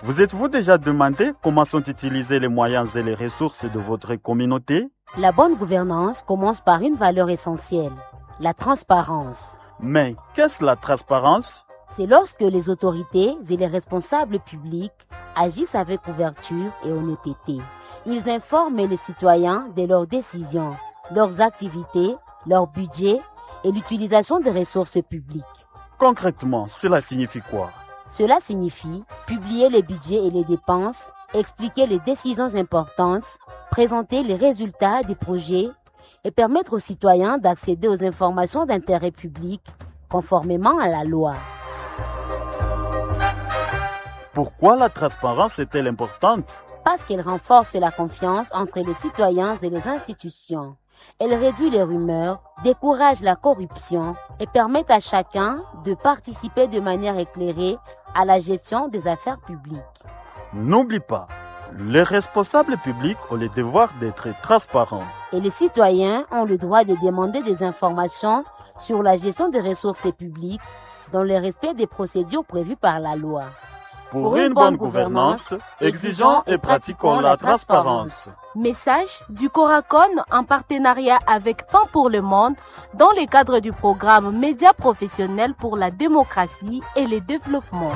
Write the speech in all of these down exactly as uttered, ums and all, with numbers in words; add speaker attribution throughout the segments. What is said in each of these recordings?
Speaker 1: Vous êtes-vous déjà demandé comment sont utilisés les moyens et les ressources de votre communauté?
Speaker 2: La bonne gouvernance commence par une valeur essentielle, la transparence.
Speaker 1: Mais qu'est-ce la transparence?
Speaker 2: C'est lorsque les autorités et les responsables publics agissent avec ouverture et honnêteté. Ils informent les citoyens de leurs décisions, leurs activités, leur budget et l'utilisation des ressources publiques.
Speaker 1: Concrètement, cela signifie quoi?
Speaker 2: Cela signifie publier les budgets et les dépenses, expliquer les décisions importantes, présenter les résultats des projets et permettre aux citoyens d'accéder aux informations d'intérêt public conformément à la loi.
Speaker 1: Pourquoi la transparence est-elle importante?
Speaker 2: Parce qu'elle renforce la confiance entre les citoyens et les institutions. Elle réduit les rumeurs, décourage la corruption et permet à chacun de participer de manière éclairée à la gestion des affaires publiques.
Speaker 1: N'oublie pas, les responsables publics ont le devoir d'être transparents.
Speaker 2: Et les citoyens ont le droit de demander des informations sur la gestion des ressources publiques dans le respect des procédures prévues par la loi.
Speaker 1: Pour, Pour une, une bonne gouvernance, exigeons et pratiquons la transparence.
Speaker 3: Message du Coracon en partenariat avec Pain pour le Monde dans le cadre du programme Médias professionnels pour la démocratie et le développement.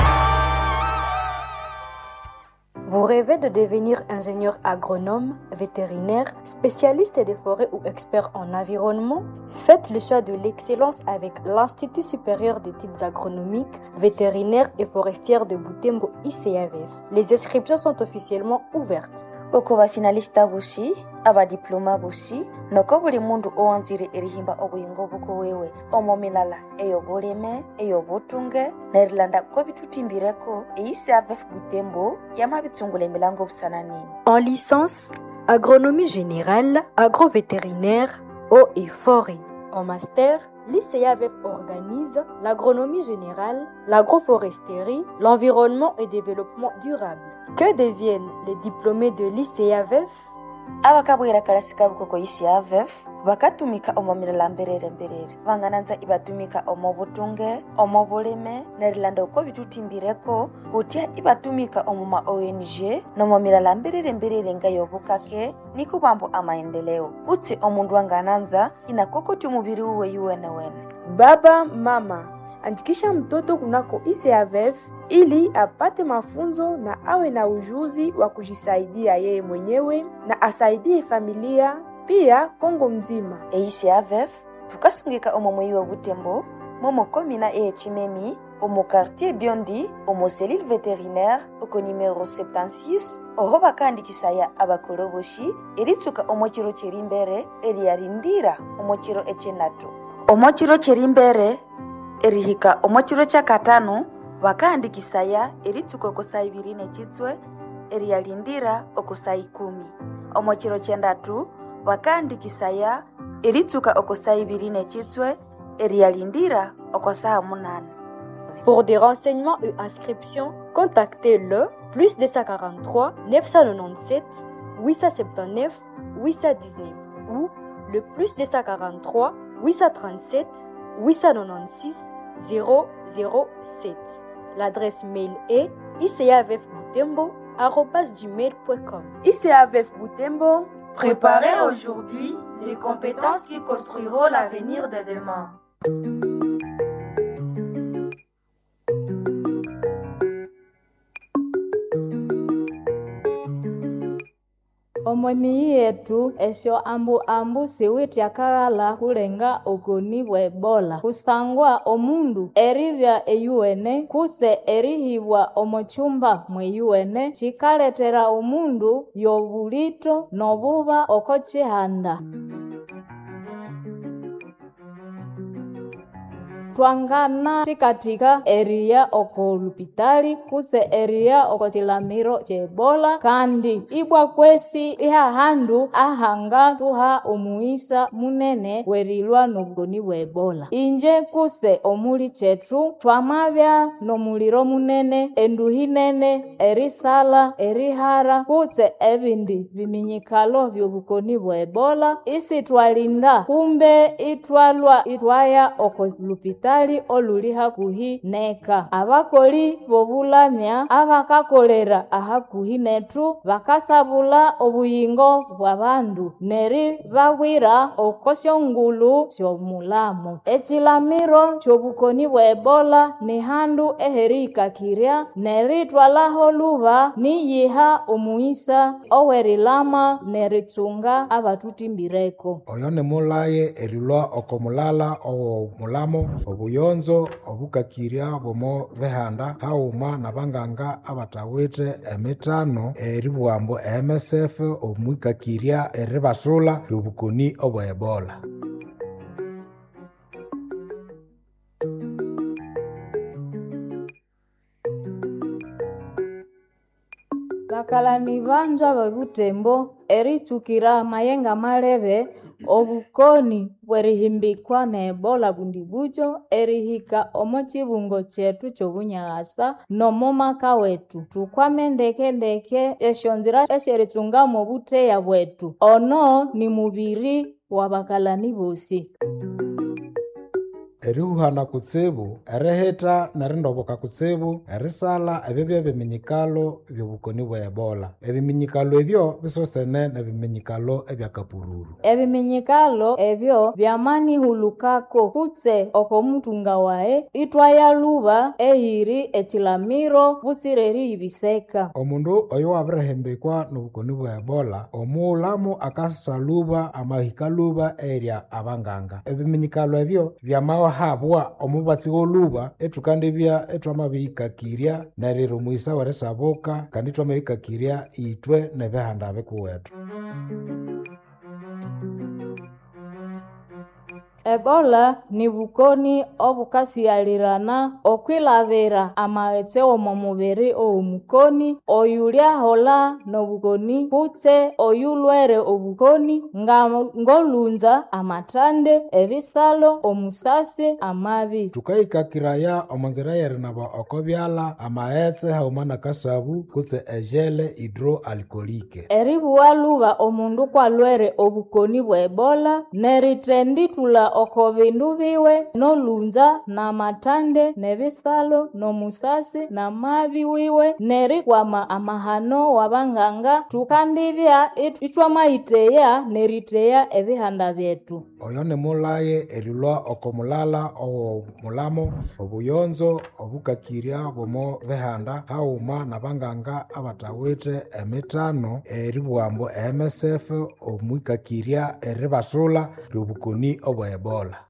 Speaker 4: Vous rêvez de devenir ingénieur agronome, vétérinaire, spécialiste des forêts ou expert en environnement? Faites le choix de l'excellence avec l'Institut supérieur d'études agronomiques, vétérinaires et forestières de Butembo I C A V F. Les inscriptions sont officiellement ouvertes.
Speaker 5: Oko bafinalista boshi aba diploma boshi noko buli mundu owanzire erihimba obuyingo buko wewe omomilala eyo boleme eyo botunge nerilanda ko bitutimbireko e I C A V F Butembo yamabitsungule milango busananini.
Speaker 4: En licence agronomie générale, agrovétérinaire, eau et forêt. En master, l'I C A V F organise l'agronomie générale, l'agroforesterie, l'environnement et développement durable. Que deviennent les diplômés de l'I C A V F?
Speaker 5: Abakabwira kalasika buko I C A V F bakatumika omomilala mberere mberere vangananza ibatumika omobutunge omobuleme nerilanda uko bitutimbireko kutia ibatumika omoma O N G nomomilala mberere mberere ngayo bukake nikubambo amaendeleo kuti omundu wangananza inakokoti umubiri uwe yuwene wene.
Speaker 6: Baba, mama, andikisha mtoto kunako I C A V F ili apate mafunzo na awe na ujuzi wa kujisaidia yeye mwenyewe na asaidie familia pia Kongo mzima.
Speaker 5: E I C A V F tukasungika omomwe wa Butembo, momo komina e Chimemi, omo quartier Biondi, omo cellule vétérinaire, oko numéro soixante-six, oroba kandi kisaya abakoloboshi, eritsuka omo chiro cherimbere, eriarindira omo chiro echenatu. Omo chiro cherimbere, erihika omo chiro chakatano, wakaandikisaya eritsuka okosai ibiri nechitswe erialindira okosai kumi. Omo chiro chendatu wakaandikisaya eritsuka okosai ibiri nechitswe erialindira okosaa munane.
Speaker 4: Pour des renseignements et inscriptions, contactez le plus deux cent quarante-trois neuf cent quatre-vingt-dix-sept huit cent soixante-dix-neuf huit cent dix-neuf ou le plus deux cent quarante-trois huit cent trente-sept huit cent quatre-vingt-six zéro zéro sept. L'adresse mail est i c a v f butembo arobase gmail point com.
Speaker 6: I C A V F Butembo,
Speaker 7: préparez aujourd'hui les compétences qui construiront l'avenir de demain.
Speaker 8: Omwemi yetu esho ambu ambu siwiti akagala kulenga okoni bwebola kusangwa omundu erivya eyuene kuse erihibwa omochumba mweyuene chikaletera omundu yobulito nobuba okochihanda. Twangana tikatika eria oko lupitali kuse eria oko chilamiro chebola kandi ibwa kwesi iha handu ahanga tuha umuisa munene werilwa nobugoni bwebola. Inje kuse omuli chetu twamabya nomuliro munene enduhinene erisala erihara kuse ebindi biminyikalo byobugoni bwebola isi twalinda kumbe itwalwa itwaya oko lupitali olupitali oluli hakuhi neka. Abakoli bobulamya abakakolera ahakuhi netu bakasabula obuyingo bwa bandu neri bawira okosyongulu syomulamo. Echilamiro chobukoni bwa Ebola ni handu eherikakirya neritwalaho luba niyiha omuisa owerilama neritsunga abatutimbireko.
Speaker 9: Oyo ni mulaye erilwa okomulala omulamo obuyonzo obukakirya bomo behanda hauma nabanganga abatawite emitano eribwambo M S F omwikakirya eribasula lyobukoni obwa Ebola.
Speaker 8: Bakalani banjwa bebutembo eritukira mayenga malebe obukoni bwerihimbikwa na Ebola bundibujo erihika omo chibungo chetu chobunyagasa nomo maka wetu tukwame ndeke ndeke eshonzira esheritunga mu buteya bwetu ono ni mubiri wa bakalani bosi.
Speaker 9: Erihuhana kutsibu, eriheta nerindoboka kutsibu, erisala ebibya biminyikalo byobukoni bwa Ebola. Ebiminyikalo ebyo bisosene nebiminyikalo ebyakapururu.
Speaker 8: Ebiminyikalo ebyo byamani hulukako kutse okomutunga wae itwaya luba ehiri echilamiro busireri ibiseka.
Speaker 9: Omundu oyo wabirihembekwa nobukoni bwa Ebola, omulamu akasaluba amahikaluba erya abanganga. Ebiminyikalo ebyo byamawa habwa omubatsi woluba etukandibya etwamabikakirya neriro muisa warisaboka kandi twamabikakirya itwe nebehanda bekuwetu.
Speaker 8: Ebola ni bukoni obukasiyalirana okwilabira amaghetse omu mubiri omukoni oyulya hola nobukoni kutse oyulwere obukoni nga ngolunza amatande ebisalo omusasi amabi.
Speaker 9: Tukayikakiraya omonzira yerinaba okobyala amaghetse hauma nakasabu kutse ejele hidroalkolike.
Speaker 8: Eribuwa luba omundu kwalwere obukoni bwa Ebola neritenditula oko bindu biwe nolunza na matande nebisalo nomusasi na mabi wiwe nerikwama amahano wabanganga tukandibya itwamaiteya neriteya ebihanda byetu.
Speaker 9: Oyo ni mulaye erilwa okomulala omulamo obuyonzo obukakirya bomo behanda hauma nabanganga abatawite emitano eribwambo M S F omwikakirya eribasula lyobukoni obwa Ebola.